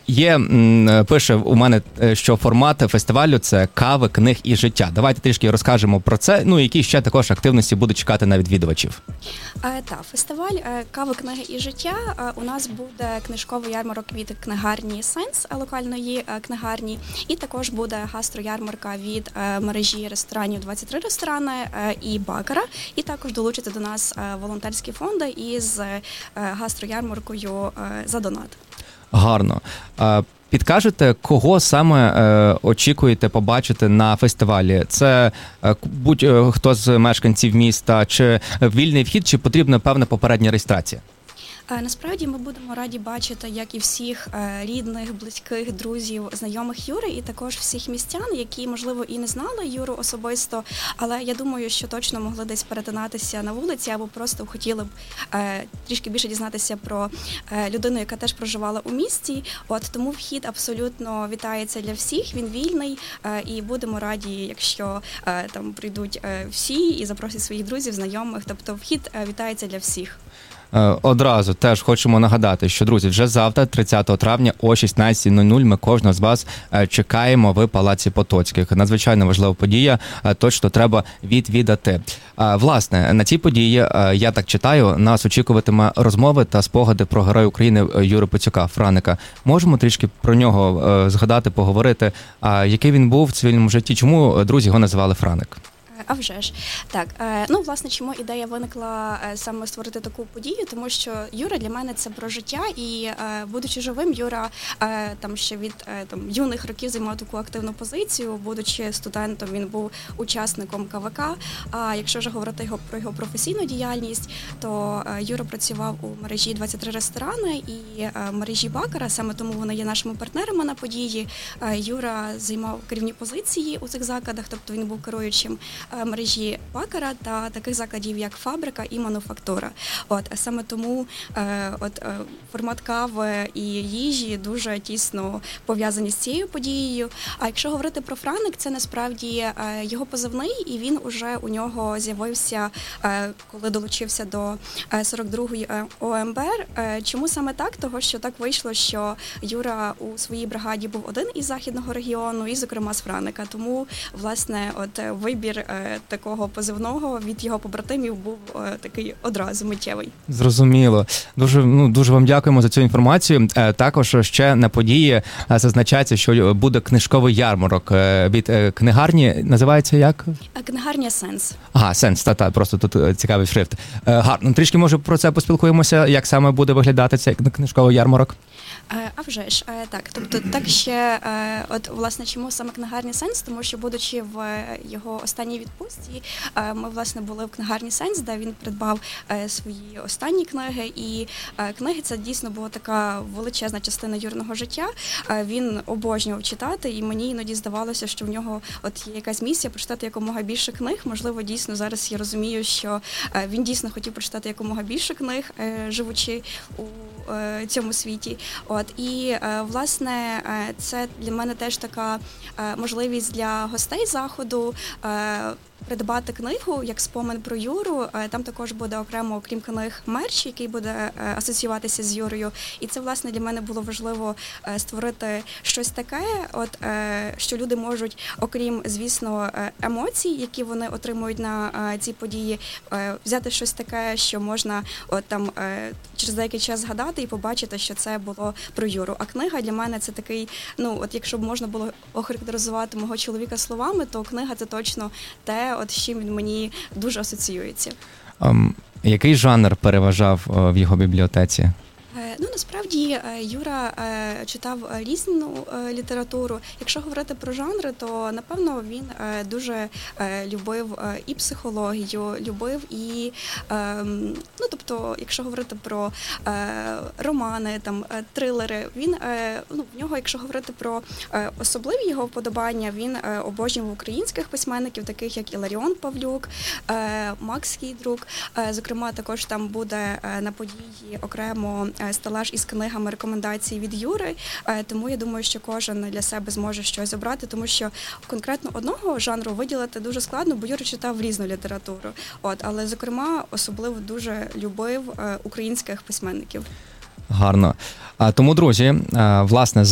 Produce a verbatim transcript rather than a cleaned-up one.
Є, пише у мене, що формат фестивалю – це кави, книг і життя. Давайте трішки розкажемо про це, ну, які ще також активності будуть чекати на відвідувачів. Так, фестиваль «Кави, книги і життя». У нас буде книжковий ярмарок від книгарні «Сенс», локальної книгарні, і також буде гастроярмарка від мережі ресторанів «двадцять три ресторани» і «Бакара», і також долучаться до нас волонтерські фонди із гастроярмаркою «За донат». Гарно. Підкажете, кого саме е, очікуєте побачити на фестивалі? Це е, будь-хто з мешканців міста, чи вільний вхід, чи потрібна певна попередня реєстрація? Насправді ми будемо раді бачити, як і всіх рідних, близьких, друзів, знайомих Юри, і також всіх містян, які, можливо, і не знали Юру особисто, але я думаю, що точно могли десь перетинатися на вулиці або просто хотіли б трішки більше дізнатися про людину, яка теж проживала у місті. От тому вхід абсолютно вітається для всіх, він вільний, і будемо раді, якщо там прийдуть всі і запросять своїх друзів, знайомих, тобто вхід вітається для всіх. Одразу теж хочемо нагадати, що, друзі, вже завтра, тридцятого травня о шістнадцятій нуль нуль, ми кожного з вас чекаємо в Палаці Потоцьких. Надзвичайно важлива подія, точно треба відвідати. Власне, на цій події, я так читаю, нас очікуватиме розмови та спогади про Героя України Юру Пацюка, Франика. Можемо трішки про нього згадати, поговорити, який він був в цивільному житті, чому друзі його називали Франик? А вже ж. Так, ну, власне, чому ідея виникла саме створити таку подію, тому що Юра для мене це про життя, і будучи живим, Юра там ще від там, юних років займав таку активну позицію, будучи студентом, він був учасником КВК, а якщо ж говорити його, про його професійну діяльність, то Юра працював у мережі двадцять три ресторани і мережі Бакара, саме тому вони є нашими партнерами на події. Юра займав керівні позиції у цих закладах, тобто він був керуючим мережі Бакара та таких закладів, як Фабрика і Мануфактура. От, саме тому е, от, е, формат кави і їжі дуже тісно пов'язані з цією подією. А якщо говорити про Франик, це насправді е, його позивний, і він уже у нього з'явився, е, коли долучився до е, сорок другої О Ем Бе Ер. Е, чому саме так? Того, що так вийшло, що Юра у своїй бригаді був один із західного регіону, і, зокрема, з Франика. Тому, власне, от вибір такого позивного від його побратимів був такий одразу миттєвий. Зрозуміло. Дуже, ну, дуже вам дякуємо за цю інформацію. Також ще на події зазначається, що буде книжковий ярмарок від книгарні. Називається як? Книгарня «Сенс». Ага, «Сенс», та-та, просто тут цікавий шрифт. Гарно. Трішки, може, про це поспілкуємося, як саме буде виглядати цей книжковий ярмарок? А вже ж, так, тобто так ще, от, власне, чому саме книгарня «Сенс», тому що, будучи в його останній відпустці, ми, власне, були в книгарні «Сенс», де він придбав свої останні книги, і книги – це дійсно була така величезна частина Юриного життя. Він обожнював читати, і мені іноді здавалося, що в нього от є якась місія прочитати якомога більше книг. Можливо, дійсно, зараз я розумію, що він дійсно хотів прочитати якомога більше книг, живучи у цьому світі. От, і, власне, це для мене теж така можливість для гостей заходу придбати книгу як спомин про Юру. Там також буде окремо, окрім книг, мерч, який буде асоціюватися з Юрою. І це, власне, для мене було важливо створити щось таке, от, що люди можуть, окрім, звісно, емоцій, які вони отримують на цій події, взяти щось таке, що можна от, там, через деякий час згадати і побачити, що це було про Юру. А книга для мене це такий, ну, от якщо б можна було охарактеризувати мого чоловіка словами, то книга – це точно те, от з чим він мені дуже асоціюється. Um, який жанр переважав в його бібліотеці? Ну, насправді, Юра читав різну літературу. Якщо говорити про жанри, то, напевно, він дуже любив і психологію, любив і, ну, тобто, якщо говорити про романи, там, трилери, він, ну, в нього, якщо говорити про особливі його вподобання, він обожнював українських письменників, таких як Іларіон Павлюк, Макс Хідрук. Зокрема, також там буде на події окремо стелаж із книгами рекомендацій від Юри, тому я думаю, що кожен для себе зможе щось обрати, тому що конкретно одного жанру виділити дуже складно, бо Юра читав різну літературу. От, але, зокрема, особливо дуже любив українських письменників. Гарно. Тому, друзі, власне,